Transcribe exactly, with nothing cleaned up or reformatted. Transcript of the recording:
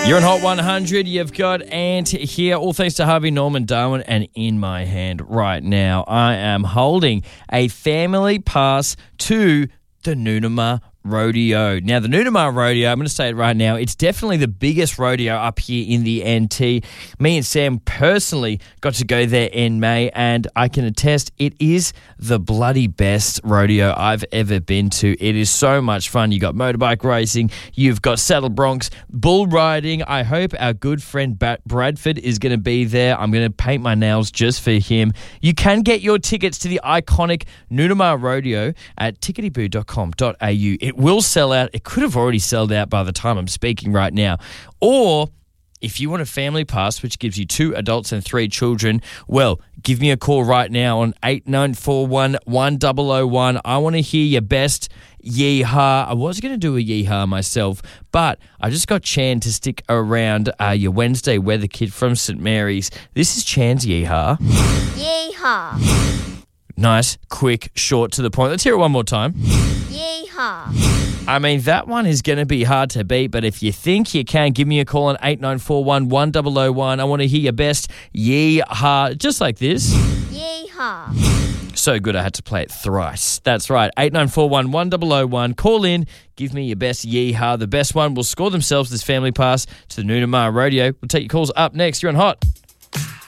You're on Hot one hundred. You've got Ant here, all thanks to Harvey Norman Darwin. And in my hand right now, I am holding a family pass to the Noonamah Rodeo. Now, the Noonamah Rodeo, I'm going to say it right now, it's definitely the biggest rodeo up here in the N T. Me and Sam personally got to go there in May, and I can attest it is the bloody best rodeo I've ever been to. It is so much fun. You got motorbike racing, you've got saddle broncs, bull riding. I hope our good friend Bat- Bradford is going to be there. I'm going to paint my nails just for him. You can get your tickets to the iconic Noonamah Rodeo at tickety boo dot com dot a u. It will sell out. It could have already sold out by the time I'm speaking right now. Or if you want a family pass, which gives you two adults and three children, well, give me a call right now on eight nine four one, one zero zero one. I want to hear your best yeehaw. I was going to do a yeehaw myself, but I just got Chan to stick around, uh, your Wednesday weather kid from St Mary's. This is Chan's yeehaw. Yeehaw. Nice, quick, short, to the point. Let's hear it one more time. Yeehaw. I mean, that one is going to be hard to beat, but if you think you can, give me a call on eight nine four one, one zero zero one. I want to hear your best yeehaw, just like this. Yeehaw. So good I had to play it thrice. That's right, eight nine four one, one zero zero one. Call in, give me your best yeehaw. The best one will score themselves this family pass to the Noonamah Rodeo. We'll take your calls up next. You're on Hot.